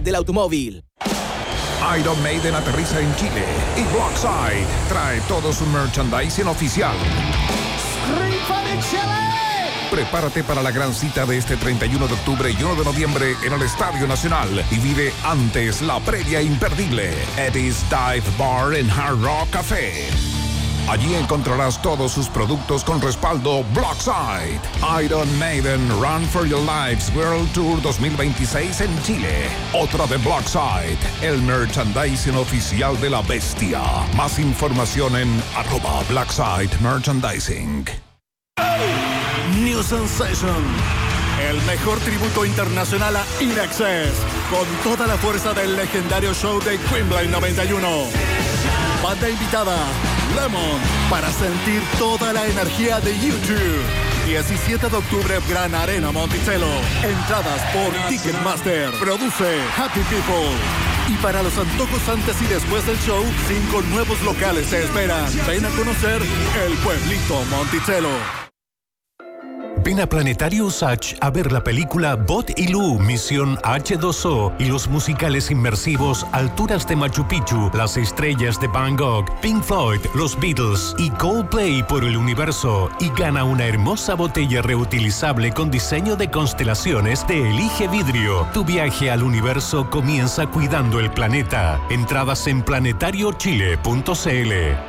del automóvil. Iron Maiden aterriza en Chile y Blockside trae todo su merchandising oficial. Prepárate para la gran cita de este 31 de octubre y 1 de noviembre en el Estadio Nacional y vive antes la previa imperdible Eddie's Dive Bar and Hard Rock Café. Allí encontrarás todos sus productos con respaldo Blockside. Iron Maiden Run for Your Lives World Tour 2026 en Chile. Otra de Blockside, el merchandising oficial de la bestia. Más información en @Blockside Merchandising. New Sensation, el mejor tributo internacional a INXS, con toda la fuerza del legendario show de Wembley 91. Banda invitada, Lemon, para sentir toda la energía de YouTube. 17 de octubre, Gran Arena Monticello. Entradas por Ticketmaster. Produce Happy People. Y para los antojos antes y después del show, 5 nuevos locales se esperan. Ven a conocer el pueblito Monticello. Ven a Planetario Usach a ver la película Bot y Lu, Misión H2O y los musicales inmersivos Alturas de Machu Picchu, Las Estrellas de Van Gogh, Pink Floyd, Los Beatles y Coldplay por el universo y gana una hermosa botella reutilizable con diseño de constelaciones de Elige Vidrio. Tu viaje al universo comienza cuidando el planeta. Entradas en planetariochile.cl.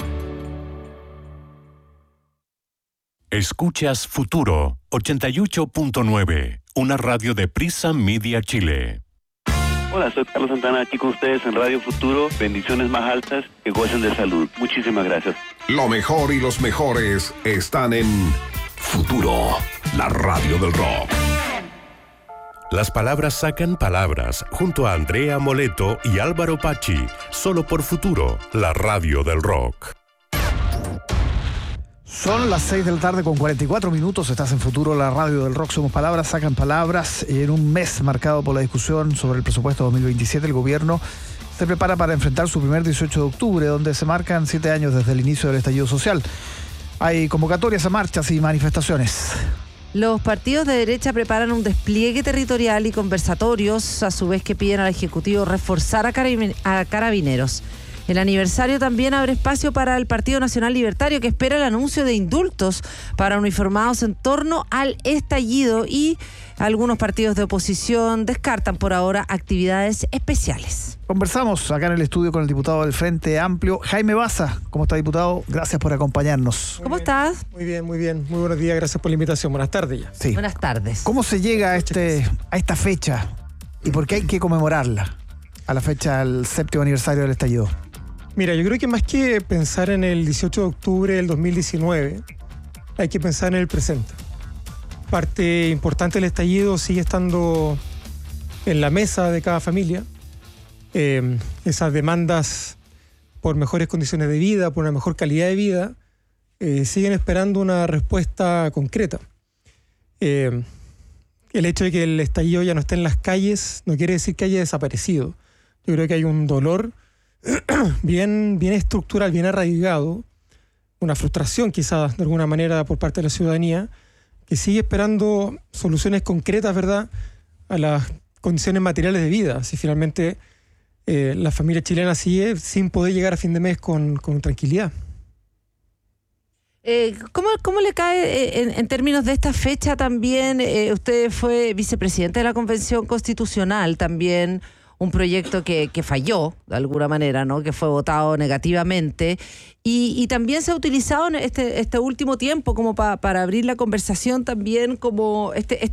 Escuchas Futuro 88.9, una radio de Prisa Media Chile. Hola, soy Carlos Santana, aquí con ustedes en Radio Futuro. Bendiciones más altas, que gocen de salud. Muchísimas gracias. Lo mejor y los mejores están en Futuro, la radio del rock. Las palabras sacan palabras, junto a Andrea Moleto y Álvaro Pachi, solo por Futuro, la radio del rock. Son las 6 de la tarde con 44 minutos. Estás en Futuro, la radio del rock. Somos palabras, sacan palabras. En un mes marcado por la discusión sobre el presupuesto 2027, el gobierno se prepara para enfrentar su primer 18 de octubre, donde se marcan 7 años desde el inicio del estallido social. Hay convocatorias a marchas y manifestaciones. Los partidos de derecha preparan un despliegue territorial y conversatorios, a su vez que piden al Ejecutivo reforzar a carabineros. El aniversario también abre espacio para el Partido Nacional Libertario, que espera el anuncio de indultos para uniformados en torno al estallido, y algunos partidos de oposición descartan por ahora actividades especiales. Conversamos acá en el estudio con el diputado del Frente Amplio, Jaime Baza. ¿Cómo está, diputado? Gracias por acompañarnos. ¿Cómo estás? Muy bien, muy bien. Muy buenos días, gracias por la invitación. Buenas tardes ya. Sí. Buenas tardes. ¿Cómo se llega a esta fecha y por qué hay que conmemorarla, a la fecha del 7º aniversario del estallido? Mira, yo creo que más que pensar en el 18 de octubre del 2019, hay que pensar en el presente. Parte importante del estallido sigue estando en la mesa de cada familia. Esas demandas por mejores condiciones de vida, por una mejor calidad de vida, siguen esperando una respuesta concreta. El hecho de que el estallido ya no esté en las calles no quiere decir que haya desaparecido. Yo creo que hay un dolor bien estructural, bien arraigado, una frustración quizás de alguna manera por parte de la ciudadanía, que sigue esperando soluciones concretas, ¿verdad?, a las condiciones materiales de vida. Si finalmente la familia chilena sigue sin poder llegar a fin de mes con tranquilidad. ¿Cómo le cae en términos de esta fecha también? Usted fue vicepresidente de la Convención Constitucional también, un proyecto que falló de alguna manera, ¿no?, que fue votado negativamente, y también se ha utilizado en este último tiempo como para abrir la conversación también como este